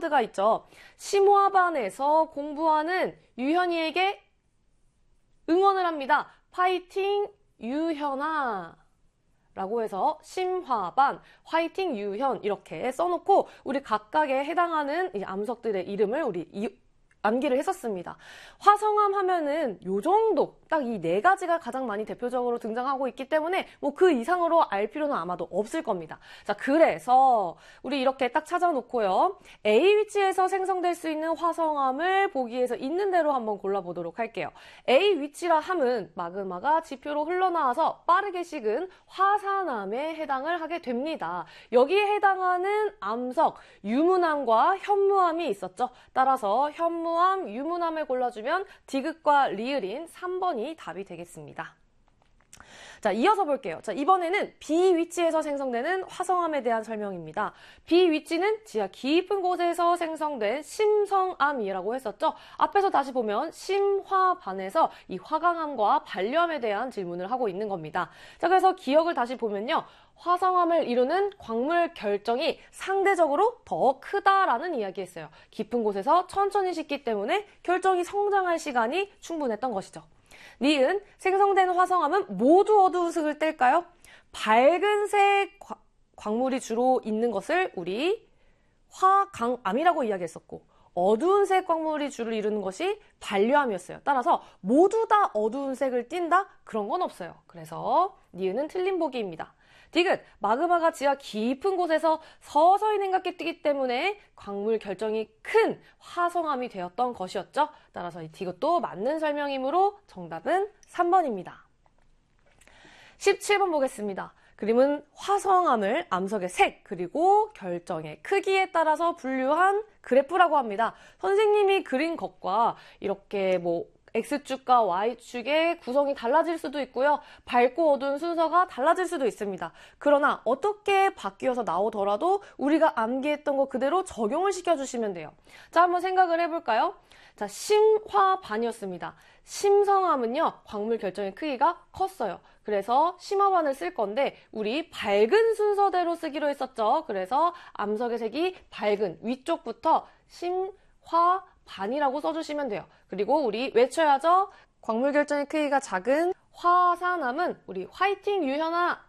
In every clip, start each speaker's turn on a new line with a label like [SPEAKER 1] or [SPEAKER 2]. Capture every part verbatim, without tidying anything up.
[SPEAKER 1] 키워드가 있죠. 심화반에서 공부하는 유현이에게 응원을 합니다. 파이팅 유현아 라고 해서 심화반, 화이팅 유현 이렇게 써놓고 우리 각각에 해당하는 이 암석들의 이름을 우리 이, 암기를 했었습니다. 화성암 하면은 요 정도 딱 이 네 가지가 가장 많이 대표적으로 등장하고 있기 때문에 뭐 그 이상으로 알 필요는 아마도 없을 겁니다. 자, 그래서 우리 이렇게 딱 찾아놓고요. A 위치에서 생성될 수 있는 화성암을 보기에서 있는 대로 한번 골라보도록 할게요. A 위치라 함은 마그마가 지표로 흘러나와서 빠르게 식은 화산암에 해당을 하게 됩니다. 여기에 해당하는 암석, 유문암과 현무암이 있었죠. 따라서 현무암, 유문암을 골라주면 디귿과 리을인 삼 번이 답이 되겠습니다. 자, 이어서 볼게요. 자, 이번에는 B 위치에서 생성되는 화성암에 대한 설명입니다. B 위치는 지하 깊은 곳에서 생성된 심성암이라고 했었죠. 앞에서 다시 보면 심화반에서 이 화강암과 반려암에 대한 질문을 하고 있는 겁니다. 자, 그래서 기억을 다시 보면요. 화성암을 이루는 광물 결정이 상대적으로 더 크다라는 이야기였어요. 깊은 곳에서 천천히 식기 때문에 결정이 성장할 시간이 충분했던 것이죠. 니은, 생성된 화성암은 모두 어두운 색을 띨까요? 밝은색 과, 광물이 주로 있는 것을 우리 화강암이라고 이야기했었고 어두운 색 광물이 주를 이루는 것이 반려암이었어요. 따라서 모두 다 어두운 색을 띈다? 그런 건 없어요. 그래서 니은은 틀린 보기입니다. 디귿, 마그마가 지하 깊은 곳에서 서서히 냉각기 뜨기 때문에 광물 결정이 큰 화성암이 되었던 것이었죠. 따라서 이 디귿도 맞는 설명이므로 정답은 삼 번입니다. 십칠 번 보겠습니다. 그림은 화성암을 암석의 색 그리고 결정의 크기에 따라서 분류한 그래프라고 합니다. 선생님이 그린 것과 이렇게 뭐 X축과 Y축의 구성이 달라질 수도 있고요. 밝고 어두운 순서가 달라질 수도 있습니다. 그러나 어떻게 바뀌어서 나오더라도 우리가 암기했던 거 그대로 적용을 시켜주시면 돼요. 자, 한번 생각을 해볼까요? 자, 심화반이었습니다. 심성암은요, 광물 결정의 크기가 컸어요. 그래서 심화반을 쓸 건데 우리 밝은 순서대로 쓰기로 했었죠. 그래서 암석의 색이 밝은 위쪽부터 심화 반이라고 써주시면 돼요. 그리고 우리 외쳐야죠. 광물 결정의 크기가 작은 화산암은 우리 화이팅 유현아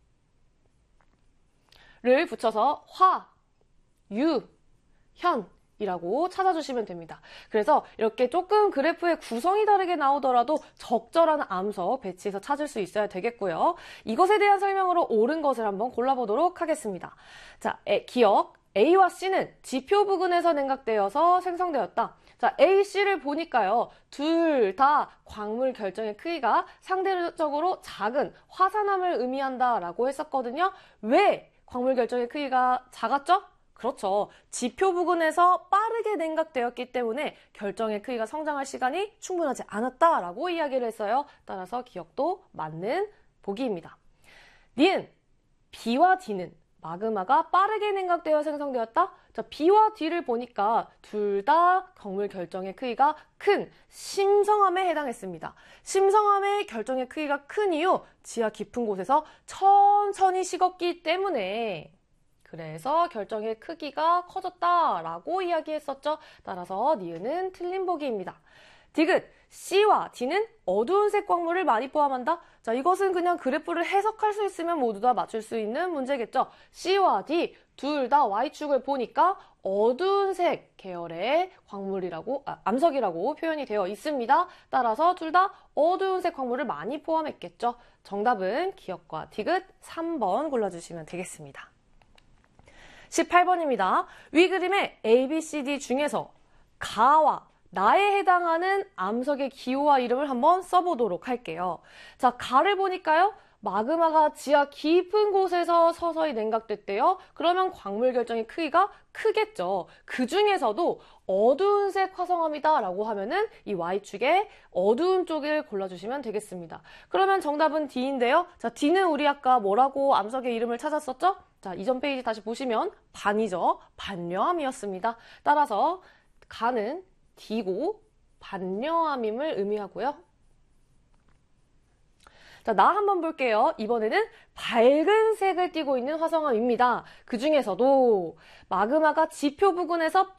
[SPEAKER 1] 를 붙여서 화, 유, 현 이라고 찾아주시면 됩니다. 그래서 이렇게 조금 그래프의 구성이 다르게 나오더라도 적절한 암석 배치해서 찾을 수 있어야 되겠고요. 이것에 대한 설명으로 옳은 것을 한번 골라보도록 하겠습니다. 자, 에, 기억. A와 C는 지표 부근에서 냉각되어서 생성되었다. 자, A, C를 보니까요. 둘 다 광물 결정의 크기가 상대적으로 작은 화산암을 의미한다라고 했었거든요. 왜 광물 결정의 크기가 작았죠? 그렇죠. 지표 부근에서 빠르게 냉각되었기 때문에 결정의 크기가 성장할 시간이 충분하지 않았다라고 이야기를 했어요. 따라서 기억도 맞는 보기입니다. 니은, B와 D는 마그마가 빠르게 냉각되어 생성되었다? 자, B와 D를 보니까 둘 다 광물 결정의 크기가 큰 심성암에 해당했습니다. 심성암의 결정의 크기가 큰 이유, 지하 깊은 곳에서 천천히 식었기 때문에 그래서 결정의 크기가 커졌다라고 이야기했었죠. 따라서 니은은 틀린 보기입니다. 디귿, C와 D는 어두운 색 광물을 많이 포함한다? 자, 이것은 그냥 그래프를 해석할 수 있으면 모두 다 맞출 수 있는 문제겠죠. C와 D 둘 다 Y축을 보니까 어두운 색 계열의 광물이라고, 아, 암석이라고 표현이 되어 있습니다. 따라서 둘 다 어두운 색 광물을 많이 포함했겠죠. 정답은 기억과 디귿 삼 번 골라주시면 되겠습니다. 십팔 번입니다. 위 그림의 A, B, C, D 중에서 가와 나에 해당하는 암석의 기호와 이름을 한번 써보도록 할게요. 자, 가를 보니까요. 마그마가 지하 깊은 곳에서 서서히 냉각됐대요. 그러면 광물 결정의 크기가 크겠죠. 그 중에서도 어두운 색 화성암이다 라고 하면은 이 Y축의 어두운 쪽을 골라주시면 되겠습니다. 그러면 정답은 D인데요. 자, D는 우리 아까 뭐라고 암석의 이름을 찾았었죠? 자, 이전 페이지 다시 보시면 반이죠. 반려암이었습니다. 따라서 가는 D고 반려암임을 의미하고요. 자, 나 한번 볼게요. 이번에는 밝은 색을 띠고 있는 화성암입니다. 그 중에서도 마그마가 지표 부근에서